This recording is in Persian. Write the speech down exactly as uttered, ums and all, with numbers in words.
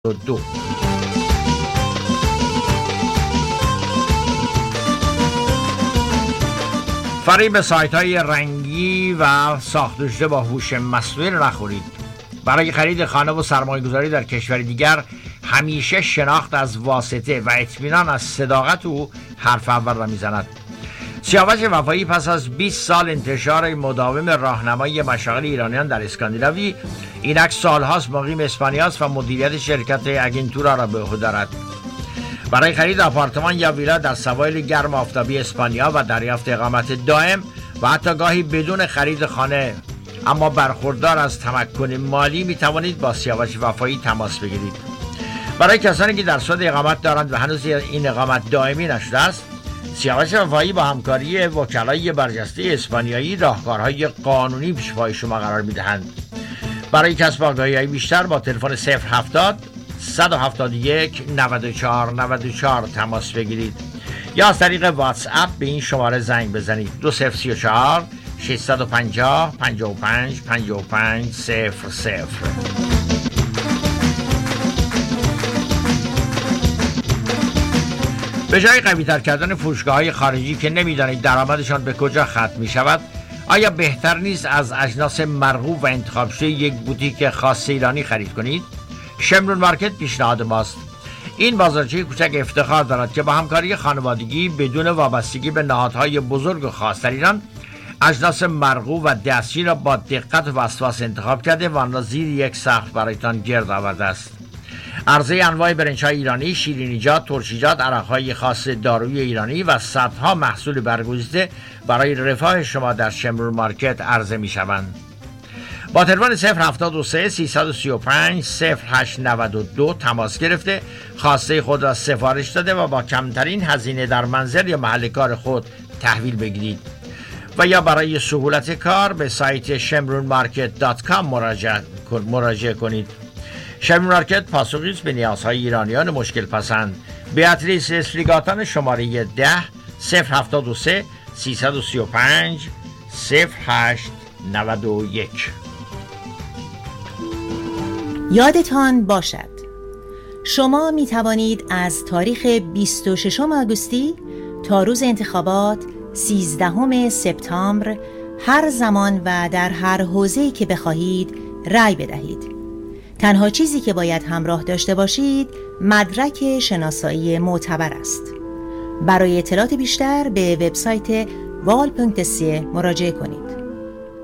دو. فریب سایت های رنگی و ساخته شده با هوش مصنوعی را نخورید. برای خرید خانه و سرمایه گذاری در کشور دیگر همیشه شناخت از واسطه و اطمینان از صداقت او حرف اول را میزند. سیاوش وفایی پس از بیست سال انتشار مداوم راهنمایی مشاغل ایرانیان در اسکاندیناوی، اینک سالهاست مقیم اسپانیا است و مدیریت شرکت اگنتورا را به عهده دارد. برای خرید آپارتمان یا ویلا در سواحل گرم آفتابی اسپانیا و دریافت اقامت دائم و حتی گاهی بدون خرید خانه اما برخوردار از تمکن مالی می توانید با سیاوش وفایی تماس بگیرید. برای کسانی که در سود اقامت دارند و هنوز این اقامت دائمی نشده است، سیاوش وفایی با همکاری وکلای برجسته اسپانیایی راهکارهای قانونی پیش پای شما قرار می‌دهند. برای کسب آگاهی‌های بیشتر با تلفن صفر هفتاد صد و هفتاد و یک نود و چهار نود و چهار تماس بگیرید یا از طریق واتس اپ به این شماره زنگ بزنید دو صفر سه چهار ششصد و پنجاه پنجاه و پنج پنجاه و پنج صفر صفر. به جای قوی‌تر کردن فروشگاه‌های خارجی که نمی‌دانید درآمدشان به کجا ختم می‌شود، آیا بهتر نیست از اجناس مرغوب و انتخاب شده یک بوتیک خاص ایرانی خرید کنید؟ شمرون مارکت پیشنهاد ماست. این بازارچه کوچک افتخار دارد که با همکاری خانوادگی بدون وابستگی به نهادهای بزرگ و خاص در ایران اجناس مرغوب و دستچین را با دقت و وسواس انتخاب کرده و آن را زیر یک سقف برایتان گرد آورده است. عرضه انواع برنج‌های ایرانی، شیرینیجات، ترشیجات، عرق‌های خاص دارویی ایرانی و صدها محصول برگزیده برای رفاه شما در شمرون مارکت عرضه می‌شوند. با تلفن صفر هفتاد و سه سیصد و سی و پنج صفر هشت نود و دو تماس گرفته خواسته خود را سفارش داده و با کمترین هزینه در منزل یا محل کار خود تحویل بگیرید و یا برای سهولت کار به سایت شمرون مارکت دات کام مراجعه, مراجعه کنید. شمرون مارکت پاسخی است به نیازهای ایرانیان مشکل پسند. بیاتریس اسفریگاتان شماره ده صفر هفتاد و سه سیصد و سی و پنج صفر هشت نود و یک. یادتان باشد شما می توانید از تاریخ بیست و ششم آگوستی تا روز انتخابات سیزدهم سپتامبر هر زمان و در هر حوزه‌ای که بخواهید رأی بدهید. تنها چیزی که باید همراه داشته باشید مدرک شناسایی معتبر است. برای اطلاعات بیشتر به وبسایت وال پونکت سی مراجعه کنید.